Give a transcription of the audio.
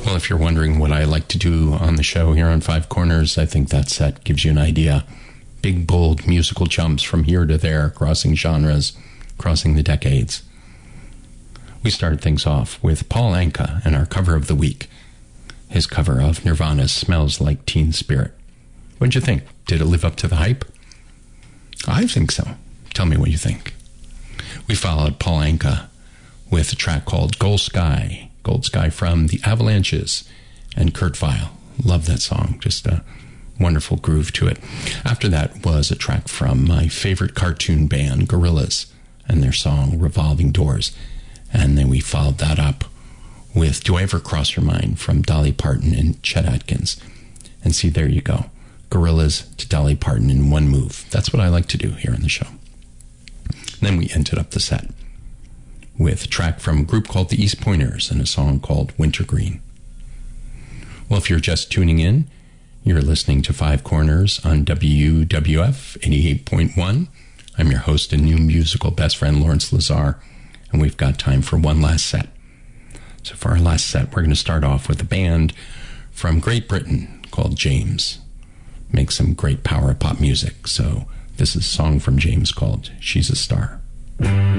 Well, if you're wondering what I like to do on the show here on Five Corners, I think that set gives you an idea. Big, bold musical jumps from here to there, crossing genres, crossing the decades. We started things off with Paul Anka and our cover of the week. His cover of Nirvana's Smells Like Teen Spirit. What'd you think? Did it live up to the hype? I think so. Tell me what you think. We followed Paul Anka with a track called Gold Sky from the Avalanches and Kurt Vile. Love that song. Just a wonderful groove to it. After that was a track from my favorite cartoon band, Gorillaz, and their song Revolving Doors. And then we followed that up with Do I Ever Cross Your Mind from Dolly Parton and Chet Atkins. And see, there you go. Gorillaz to Dolly Parton in one move. That's what I like to do here on the show. And then we ended up the set with a track from a group called the East Pointers and a song called Wintergreen. Well, if you're just tuning in, you're listening to Five Corners on WWF 88.1. I'm your host and new musical best friend, Lawrence Lazar, and we've got time for one last set. So for our last set, we're going to start off with a band from Great Britain called James. Makes some great power pop music. So this is a song from James called She's a Star.